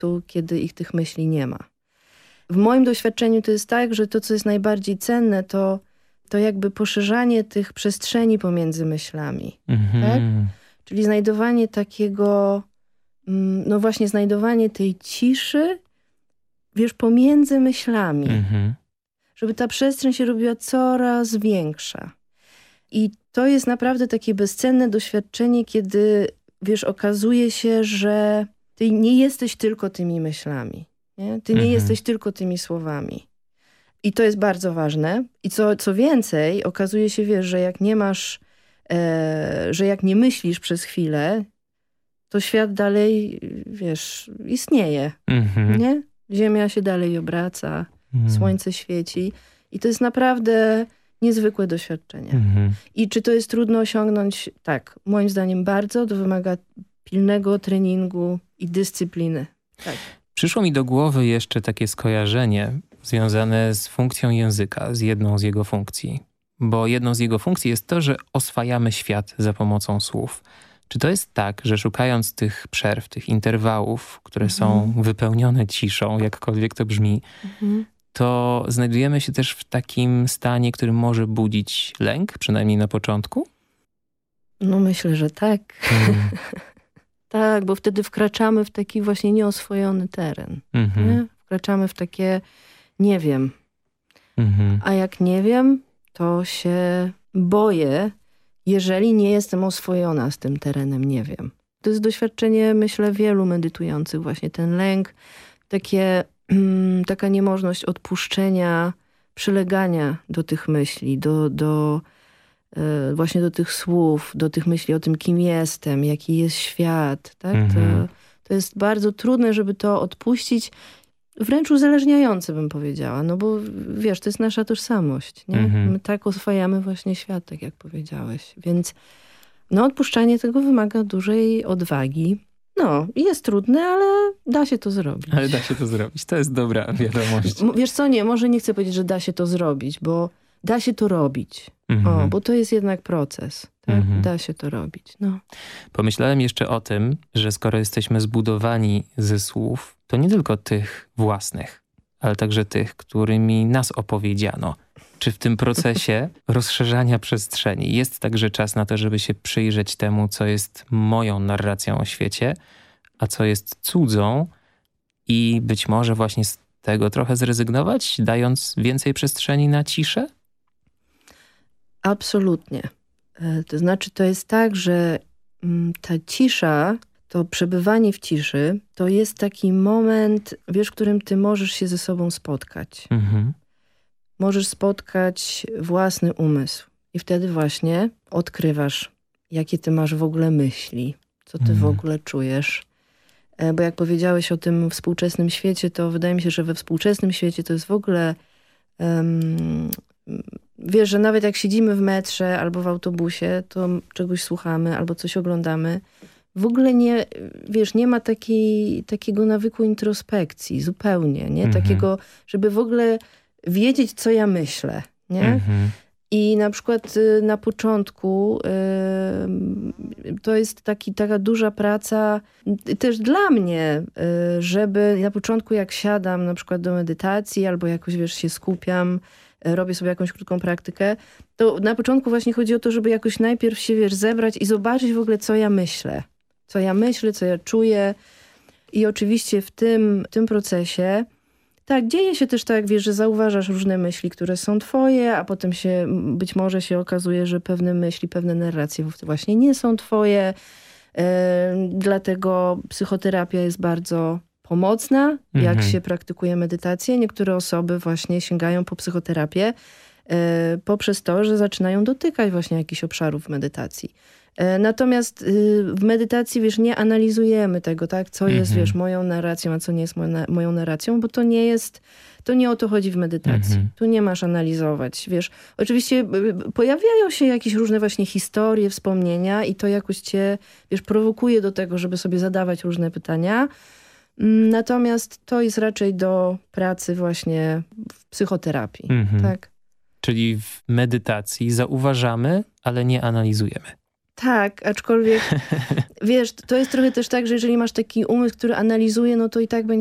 momentu, kiedy ich tych myśli nie ma. W moim doświadczeniu to jest tak, że to, co jest najbardziej cenne, to jakby poszerzanie tych przestrzeni pomiędzy myślami. Tak? Czyli znajdowanie takiego, no właśnie znajdowanie tej ciszy, wiesz, pomiędzy myślami. Żeby ta przestrzeń się robiła coraz większa. I to jest naprawdę takie bezcenne doświadczenie, kiedy, wiesz, okazuje się, że ty nie jesteś tylko tymi myślami. Nie? Ty nie jesteś tylko tymi słowami. I to jest bardzo ważne. I co więcej, okazuje się, wiesz, że jak nie masz, że jak nie myślisz przez chwilę, to świat dalej, wiesz, istnieje. Nie? Ziemia się dalej obraca, słońce świeci. I to jest naprawdę niezwykłe doświadczenie. I czy to jest trudno osiągnąć? Tak, moim zdaniem bardzo. To wymaga pilnego treningu i dyscypliny. Tak. Przyszło mi do głowy jeszcze takie skojarzenie związane z funkcją języka, z jedną z jego funkcji. Bo jedną z jego funkcji jest to, że oswajamy świat za pomocą słów. Czy to jest tak, że szukając tych przerw, tych interwałów, które są wypełnione ciszą, jakkolwiek to brzmi, to znajdujemy się też w takim stanie, który może budzić lęk, przynajmniej na początku? No myślę, że tak. Tak, bo wtedy wkraczamy w taki właśnie nieoswojony teren. Nie? Wkraczamy w takie nie wiem. A jak nie wiem, to się boję, jeżeli nie jestem oswojona z tym terenem, nie wiem. To jest doświadczenie, myślę, wielu medytujących. Właśnie ten lęk, taka niemożność odpuszczenia, przylegania do tych myśli, właśnie do tych słów, do tych myśli o tym, kim jestem, jaki jest świat. Tak? To jest bardzo trudne, żeby to odpuścić. Wręcz uzależniające, bym powiedziała. No bo wiesz, to jest nasza tożsamość. Nie? My tak oswajamy właśnie świat, tak jak powiedziałeś. Więc no, odpuszczanie tego wymaga dużej odwagi. No, jest trudne, ale da się to zrobić. Ale da się to zrobić. To jest dobra wiadomość. Wiesz co, może nie chcę powiedzieć, że da się to zrobić, bo da się to robić. Bo to jest jednak proces. Tak? Da się to robić. No. Pomyślałem jeszcze o tym, że skoro jesteśmy zbudowani ze słów, to nie tylko tych własnych, ale także tych, którymi nas opowiedziano. Czy w tym procesie rozszerzania przestrzeni jest także czas na to, żeby się przyjrzeć temu, co jest moją narracją o świecie, a co jest cudzą i być może właśnie z tego trochę zrezygnować, dając więcej przestrzeni na ciszę? Absolutnie. To znaczy, to jest tak, że ta cisza, to przebywanie w ciszy, to jest taki moment, wiesz, w którym ty możesz się ze sobą spotkać. Możesz spotkać własny umysł. I wtedy właśnie odkrywasz, jakie ty masz w ogóle myśli, co ty w ogóle czujesz. Bo jak powiedziałeś o tym współczesnym świecie, to wydaje mi się, że we współczesnym świecie to jest w ogóle... wiesz, że nawet jak siedzimy w metrze albo w autobusie, to czegoś słuchamy albo coś oglądamy. W ogóle nie, wiesz, nie ma takiego nawyku introspekcji zupełnie, nie? Takiego, żeby w ogóle wiedzieć, co ja myślę, nie? I na przykład na początku to jest taka duża praca też dla mnie, żeby na początku jak siadam na przykład do medytacji albo jakoś, wiesz, się skupiam, robię sobie jakąś krótką praktykę, to na początku właśnie chodzi o to, żeby jakoś najpierw się, wiesz, zebrać i zobaczyć w ogóle, co ja myślę. Co ja myślę, co ja czuję. I oczywiście w tym procesie tak, dzieje się też tak, wiesz, że zauważasz różne myśli, które są twoje, a potem być może się okazuje, że pewne myśli, pewne narracje właśnie nie są twoje. Dlatego psychoterapia jest bardzo pomocna, jak się praktykuje medytację. Niektóre osoby właśnie sięgają po psychoterapię poprzez to, że zaczynają dotykać właśnie jakichś obszarów medytacji. Natomiast w medytacji, wiesz, nie analizujemy tego, tak, co jest, wiesz, moją narracją, a co nie jest moją narracją, bo to nie o to chodzi w medytacji. Tu nie masz analizować, wiesz. Oczywiście pojawiają się jakieś różne właśnie historie, wspomnienia i to jakoś cię, wiesz, prowokuje do tego, żeby sobie zadawać różne pytania. Natomiast to jest raczej do pracy właśnie w psychoterapii, tak? Czyli w medytacji zauważamy, ale nie analizujemy. Tak, aczkolwiek wiesz, to jest trochę też tak, że jeżeli masz taki umysł, który analizuje, no to i tak będzie